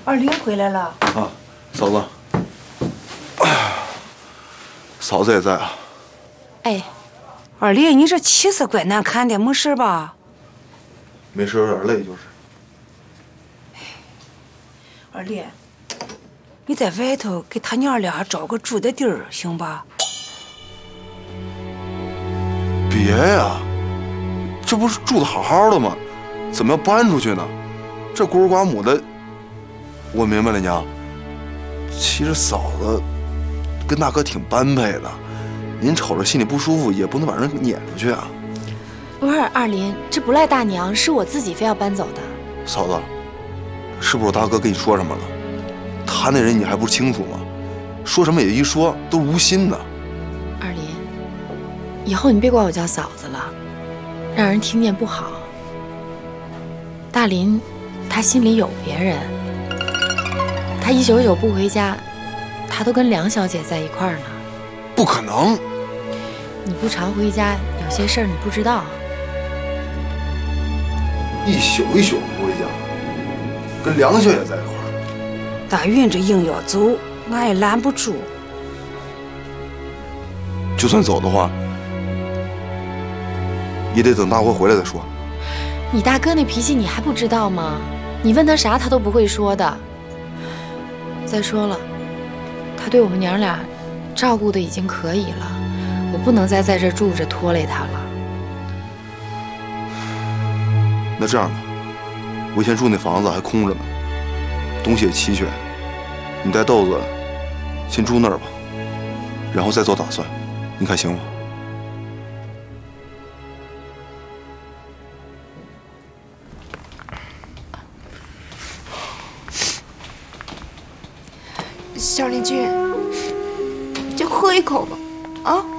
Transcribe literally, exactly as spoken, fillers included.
二林回来了啊，嫂子，嫂子也在啊。 哎，二林，你这气色怪难看的，没事吧？ 没事，有点累就是。 二林，你在外头给他娘俩找个住的地儿，行吧？ 别呀，这不是住的好好的吗？怎么要搬出去呢？这孤儿寡母的。我明白了，娘。其实嫂子跟大哥挺般配的，您瞅着心里不舒服，也不能把人撵出去啊。 不是二林，这不赖大娘，是我自己非要搬走的。 嫂子，是不是我大哥跟你说什么了？他那人你还不清楚吗？说什么也一说都是无心的。 二林，以后你别管我叫嫂子了，让人听见不好。大林，他心里有别人，他一宿宿不回家，他都跟梁小姐在一块儿呢。 不可能！ 你不常回家，有些事儿你不知道。 一宿一宿不回家，跟梁小姐在一块儿。 大云这硬要走，俺也拦不住。 就算走的话，也得等大辉回来再说。 你大哥那脾气你还不知道吗？你问他啥他都不会说的。再说了，他对我们娘俩照顾的已经可以了，我不能再在这住着拖累他了。 那这样吧，我以前住那房子还空着呢，东西也齐全，你带豆子先住那儿吧，然后再做打算，你看行吗？ 小林君，就喝一口吧，啊。